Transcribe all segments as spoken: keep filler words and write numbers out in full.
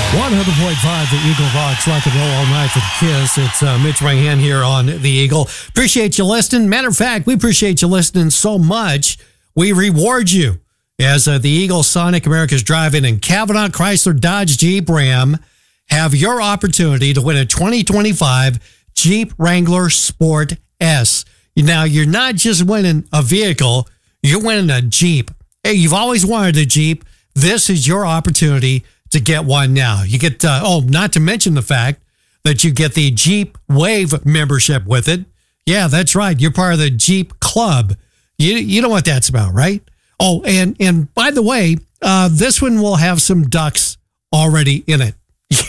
one hundred point five, the Eagle rocks rock and roll all night with Kiss. It's uh, Mitch Rahan here on the Eagle. Appreciate you listening. Matter of fact, we appreciate you listening so much, we reward you as uh, the Eagle Sonic America's Drive-In and Cavanaugh Chrysler Dodge Jeep Ram have your opportunity to win a twenty twenty-five Jeep Wrangler Sport S. Now, you're not just winning a vehicle, you're winning a Jeep. Hey, you've always wanted a Jeep. This is your opportunity to get one now. You get, uh, oh, not to mention the fact that you get the Jeep Wave membership with it. Yeah, that's right. You're part of the Jeep Club. You you know what that's about, right? Oh, and and by the way, uh, this one will have some ducks already in it.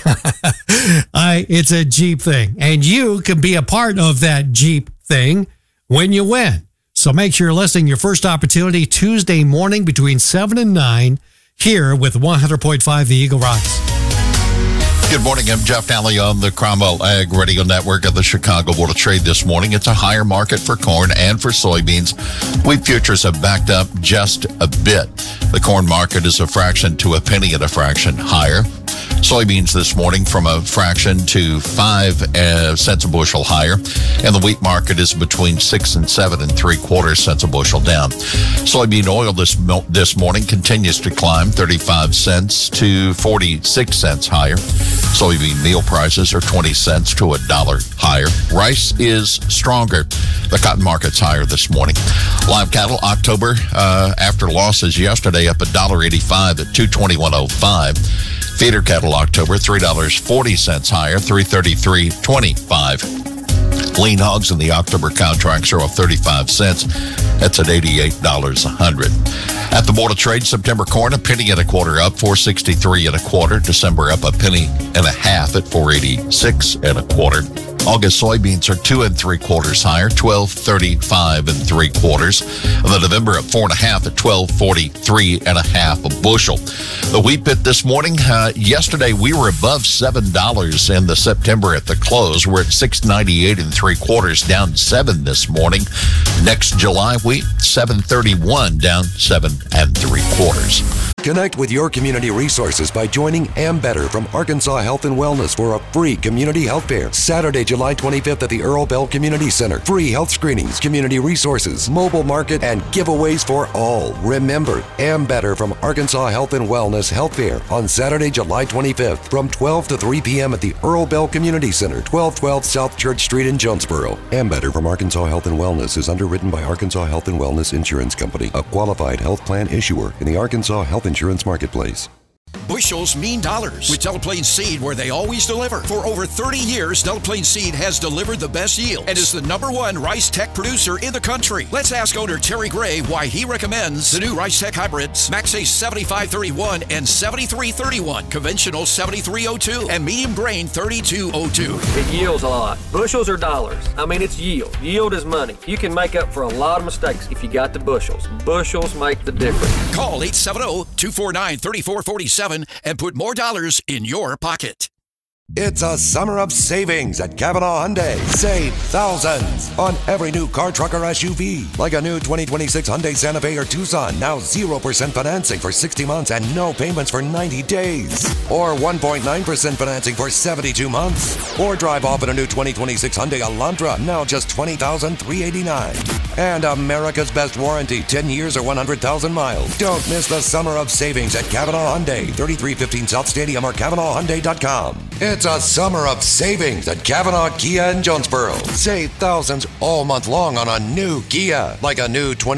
I, it's a Jeep thing, and you can be a part of that Jeep thing when you win. So make sure you're listening. Your first opportunity Tuesday morning between seven and nine here with one hundred point five The Eagle Rocks. Good morning. I'm Jeff Daly on the Cromwell Ag Radio Network of the Chicago Board of Trade this morning. It's a higher market for corn and for soybeans. Wheat futures have backed up just a bit. The corn market is a fraction to a penny and a fraction higher. Soybeans this morning from a fraction to five uh, cents a bushel higher. And the wheat market is between six and seven and three quarters cents a bushel down. Soybean oil this, this morning continues to climb thirty-five cents to forty-six cents higher. Soybean meal prices are twenty cents to a dollar higher. Rice is stronger. The cotton market's higher this morning. Live cattle, October, uh, after losses yesterday, up one dollar eighty-five at two twenty-one oh five. Feeder cattle, October, three dollars and forty cents higher, three thirty-three twenty-five. Lean hogs in the October contracts are up thirty-five cents. That's at eighty-eight dollars a hundred. At the Board of Trade, September corn, a penny and a quarter up, four sixty-three and a quarter. December up a penny and a half at four eighty-six and a quarter. August soybeans are two and three quarters higher, twelve thirty-five and three quarters. The November at four and a half at twelve forty-three and a half a bushel. The wheat bit this morning, uh, yesterday we were above seven dollars in the September at the close. We're at six ninety-eight and three quarters, down seven this morning. Next July wheat, seven thirty-one, down seven and three quarters. Connect with your community resources by joining Ambetter from Arkansas Health and Wellness for a free community health fair. Saturday, July twenty-fifth at the Earl Bell Community Center. Free health screenings, community resources, mobile market, and giveaways for all. Remember, Ambetter from Arkansas Health and Wellness Health Fair on Saturday, July twenty-fifth from twelve to three p.m. at the Earl Bell Community Center, twelve twelve South Church Street in Jonesboro. Ambetter from Arkansas Health and Wellness is underwritten by Arkansas Health and Wellness Insurance Company, a qualified health plan issuer in the Arkansas Health Insurance Marketplace. Bushels mean dollars with Delaplane Seed, where they always deliver. For over thirty years, Delaplane Seed has delivered the best yield and is the number one Rice Tech producer in the country. Let's ask owner Terry Gray why he recommends the new Rice Tech hybrids, Max Ace seventy-five thirty-one and seventy-three thirty-one, conventional seventy-three oh two, and medium grain thirty-two oh two. It yields a lot. Bushels are dollars. I mean, it's yield. Yield is money. You can make up for a lot of mistakes if you got the bushels. Bushels make the difference. Call eight seven zero, two four nine, three four four seven and put more dollars in your pocket. It's a summer of savings at Cavanaugh Hyundai. Save thousands on every new car, truck, or S U V. Like a new twenty twenty-six Hyundai Santa Fe or Tucson. Now zero percent financing for sixty months and no payments for ninety days. Or one point nine percent financing for seventy-two months. Or drive off in a new twenty twenty-six Hyundai Elantra. Now just twenty thousand three hundred eighty-nine dollars. And America's best warranty. ten years or one hundred thousand miles. Don't miss the summer of savings at Cavanaugh Hyundai. thirty-three fifteen South Stadium or Cavanaugh Hyundai dot com. It's a summer of savings at Cavanaugh Kia in Jonesboro. Save thousands all month long on a new Kia, like a new twenty